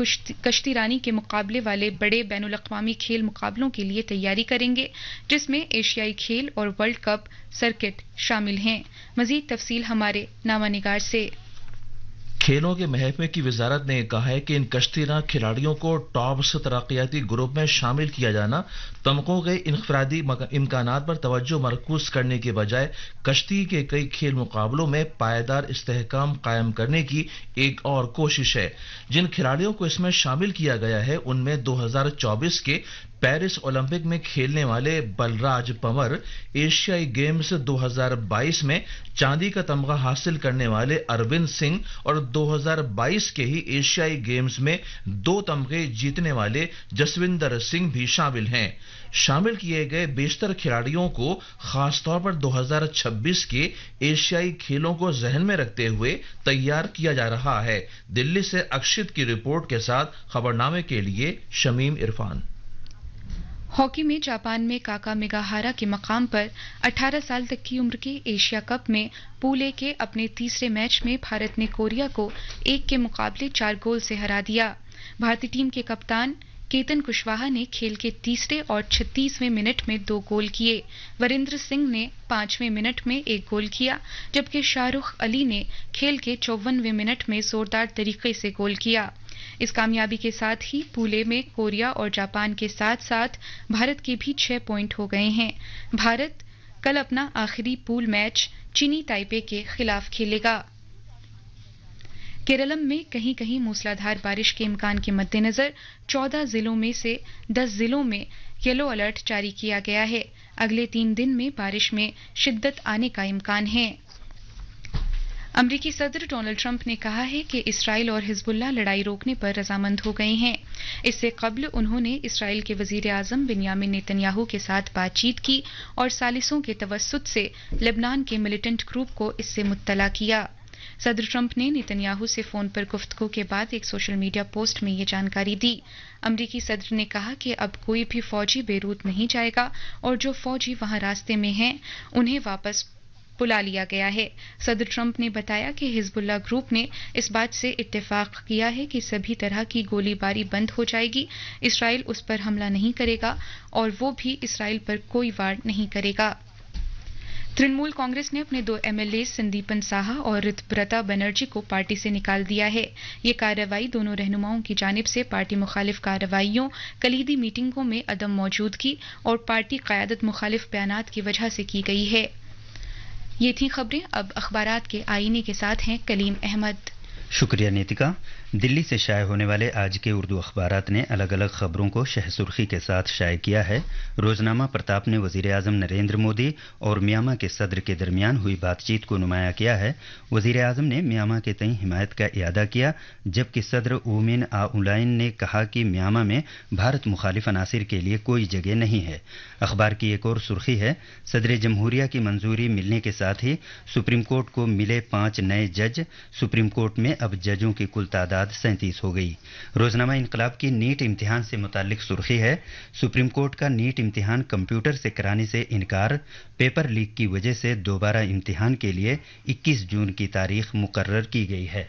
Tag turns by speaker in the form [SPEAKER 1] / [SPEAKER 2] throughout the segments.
[SPEAKER 1] कश्तीरानी के मुकाबले वाले बड़े बैनुल अक़वामी खेल मुकाबलों के लिए तैयारी करेंगे, जिसमें एशियाई खेल और वर्ल्ड कप सर्किट शामिल हैं। मजीद तफसील हमारे नामानिगार से।
[SPEAKER 2] खेलों के महकमे की वजारत ने कहा है कि इन कश्तीरां खिलाड़ियों को टॉप्स तरक्याती ग्रुप में शामिल किया जाना तमकों के इनफरादी इम्कानात पर तवज्जो मरकूज करने के बजाय कश्ती के कई खेल मुकाबलों में पायदार इस्तेहकाम कायम करने की एक और कोशिश है। जिन खिलाड़ियों को इसमें शामिल किया गया है उनमें 2024 के पेरिस ओलंपिक में खेलने वाले बलराज पंवर, एशियाई गेम्स 2022 में चांदी का तमगा हासिल करने वाले अरविंद सिंह और 2022 के ही एशियाई गेम्स में 2 तमगे जीतने वाले जसविंदर सिंह भी शामिल हैं। शामिल किए गए बेशतर खिलाड़ियों को खासतौर पर 2026 के एशियाई खेलों को जहन में रखते हुए तैयार किया जा रहा है। दिल्ली से अक्षित की रिपोर्ट के साथ खबरनामे के लिए शमीम इरफान।
[SPEAKER 1] हॉकी में जापान में काका मिगाहारा के मकाम पर 18 साल तक की उम्र के एशिया कप में पूल ए के अपने तीसरे मैच में भारत ने कोरिया को 1 के मुकाबले 4 गोल से हरा दिया। भारतीय टीम के कप्तान केतन कुशवाहा ने खेल के तीसरे और 36वें मिनट में 2 गोल किए। वरिंदर सिंह ने 5वें मिनट में 1 गोल किया, जबकि शाहरुख अली ने खेल के 54वें मिनट में जोरदार तरीके से गोल किया। इस कामयाबी के साथ ही पूल ए में कोरिया और जापान के साथ साथ भारत के भी 6 पॉइंट हो गए हैं। भारत कल अपना आखिरी पूल मैच चीनी ताइपे के खिलाफ खेलेगा। केरलम में कहीं कहीं मूसलाधार बारिश के इम्कान के मद्देनजर 14 जिलों में से 10 जिलों में येलो अलर्ट जारी किया गया है। अगले 3 दिन में बारिश में शिद्दत आने का इम्कान है। अमरीकी सदर डोनाल्ड ट्रंप ने कहा है कि इसराइल और हिजबुल्लाह लड़ाई रोकने पर रजामंद हो गए हैं। इससे कबल उन्होंने इसराइल के वजीर आजम बिन्यामिन नेतन्याहू के साथ बातचीत की और सालिसों के तवस्सुत से लेबनान के मिलिटेंट ग्रुप को इससे मुत्तला किया। सदर ट्रंप ने नेतन्याहू से फोन पर गुफ्तगू के बाद एक सोशल मीडिया पोस्ट में ये जानकारी दी। अमरीकी सदर ने कहा कि अब कोई भी फौजी बेरूत नहीं जाएगा और जो फौजी वहां रास्ते में हैं उन्हें वापस बुला लिया गया है। सदर ट्रंप ने बताया कि हिजबुल्लाह ग्रुप ने इस बात से इत्तेफाक किया है कि सभी तरह की गोलीबारी बंद हो जाएगी, इसराइल उस पर हमला नहीं करेगा और वो भी इसराइल पर कोई वार नहीं करेगा। तृणमूल कांग्रेस ने अपने 2 एमएलए संदीपन साहा और ऋतुव्रता बनर्जी को पार्टी से निकाल दिया है। ये कार्रवाई दोनों रहनुमाओं की जानिब से पार्टी मुखालिफ कार्रवाइयों, कलीदी मीटिंगों में अदम मौजूदगी और पार्टी क़यादत मुखालिफ बयानात की वजह से की गई है। ये थी खबरें। अब अखबारात के आईने के साथ हैं कलीम अहमद।
[SPEAKER 3] शुक्रिया नीतिका। दिल्ली से शाये होने वाले आज के उर्दू अखबारात ने अलग अलग खबरों को शह सुर्खी के साथ शाये किया है। रोजनामा प्रताप ने वजीर आजम नरेंद्र मोदी और म्यांमार के सदर के दरमियान हुई बातचीत को नुमाया किया है। वजीर आजम ने म्यांमार के तई हिमायत का इयादा किया, जबकि सदर ऊ मिन आउलाइन ने कहा कि म्यांमार में भारत मुखालिफ अनासिर के लिए कोई जगह नहीं है। अखबार की एक और सुर्खी है, सदर जमहूरिया की मंजूरी मिलने के साथ ही सुप्रीम कोर्ट को मिले 5 नए जज। सुप्रीम कोर्ट में अब जजों की कुल तादाद 37 हो गई। रोजनामा इनकलाब की नीट इम्तिहान से मुताल्लिक सुर्खी है, सुप्रीम कोर्ट का नीट इम्तिहान कंप्यूटर से कराने से इनकार, पेपर लीक की वजह से दोबारा इम्तिहान के लिए 21 जून की तारीख मुकर्रर की गई है।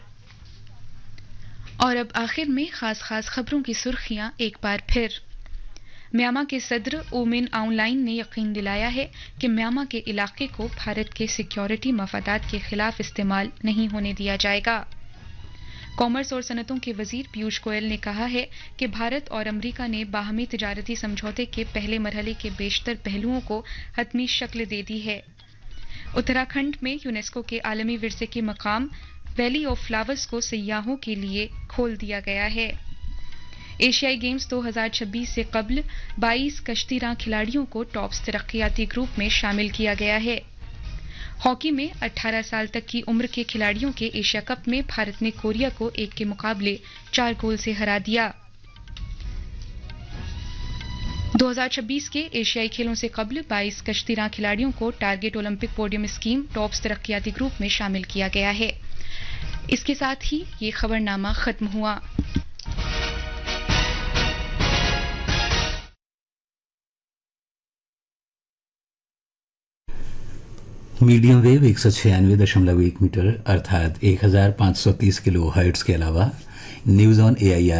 [SPEAKER 1] और अब आखिर में खास खबरों की सुर्खियां एक बार फिर। म्यांमार के सदर ऊ मिन आउलाइन ने यकीन दिलाया है कि म्यांमार के इलाके को भारत के सिक्योरिटी मफादात के खिलाफ इस्तेमाल नहीं होने दिया जाएगा। कॉमर्स और सनतों के वजीर पीयूष गोयल ने कहा है कि भारत और अमेरिका ने बाहमी तिजारती समझौते के पहले मरहले के बेशतर पहलुओं को हतमी शक्ल दे दी है। उत्तराखंड में यूनेस्को के आलमी विरसे के मकाम वैली ऑफ फ्लावर्स को सयाहों के लिए खोल दिया गया है। एशियाई गेम्स 2026 से कबल 22 कश्तीरां खिलाड़ियों को टॉप्स तरक्याती ग्रुप में शामिल किया गया है। हॉकी में 18 साल तक की उम्र के खिलाड़ियों के एशिया कप में भारत ने कोरिया को 1 के मुकाबले 4 गोल से हरा दिया। 2026 के एशियाई खेलों से कबल 22 कश्तीरां खिलाड़ियों को target Olympic podium scheme tops तरक्याती group में शामिल किया गया है। इसके साथ ही ये खबरनामा खत्म हुआ।
[SPEAKER 4] मीडियम वेव 196.1 मीटर अर्थात 1530 किलो हर्ट्ज के अलावा न्यूज ऑन AIR